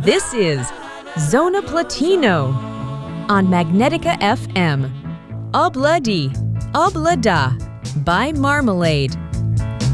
This is Zona Platino on Magnetica FM. Obla di, Obla da by Marmalade.